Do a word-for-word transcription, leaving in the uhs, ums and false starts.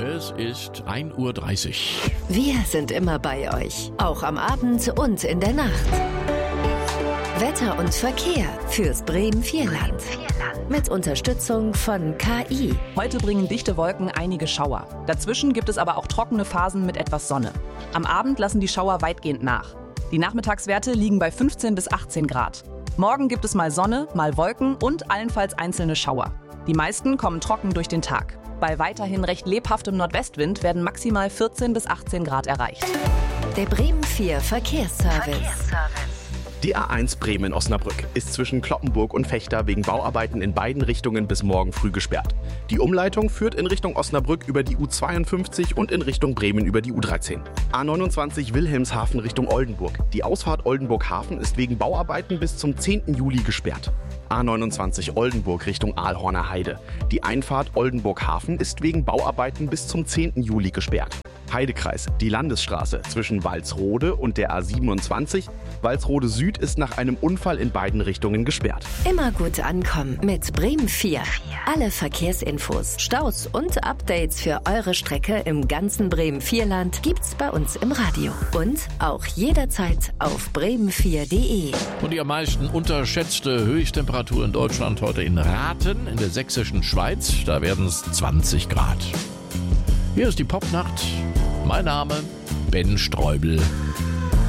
Es ist ein Uhr dreißig. Wir sind immer bei euch, auch am Abend und in der Nacht. Wetter und Verkehr fürs Bremen-Vierland. Mit Unterstützung von K I. Heute bringen dichte Wolken einige Schauer. Dazwischen gibt es aber auch trockene Phasen mit etwas Sonne. Am Abend lassen die Schauer weitgehend nach. Die Nachmittagswerte liegen bei fünfzehn bis achtzehn Grad. Morgen gibt es mal Sonne, mal Wolken und allenfalls einzelne Schauer. Die meisten kommen trocken durch den Tag. Bei weiterhin recht lebhaftem Nordwestwind werden maximal vierzehn bis achtzehn Grad erreicht. Der Bremen vier Verkehrsservice. Verkehrsservice. Die A eins Bremen-Osnabrück ist zwischen Cloppenburg und Vechta wegen Bauarbeiten in beiden Richtungen bis morgen früh gesperrt. Die Umleitung führt in Richtung Osnabrück über die U zweiundfünfzig und in Richtung Bremen über die U dreizehn. A neunundzwanzig Wilhelmshaven Richtung Oldenburg. Die Ausfahrt Oldenburg-Hafen ist wegen Bauarbeiten bis zum zehnten Juli gesperrt. A neunundzwanzig Oldenburg Richtung Aalhorner Heide. Die Einfahrt Oldenburg-Hafen ist wegen Bauarbeiten bis zum zehnten Juli gesperrt. Heidekreis, die Landesstraße zwischen Walsrode und der A siebenundzwanzig. Walsrode Süd ist nach einem Unfall in beiden Richtungen gesperrt. Immer gut ankommen mit Bremen vier. Alle Verkehrsinfos, Staus und Updates für eure Strecke im ganzen Bremen-Vierland gibt's bei uns im Radio. Und auch jederzeit auf bremen vier punkt de. Und die am meisten unterschätzte Höchsttemperatur in Deutschland heute in Rathen in der sächsischen Schweiz. Da werden es zwanzig Grad. Hier ist die Popnacht. Mein Name Ben Streubel.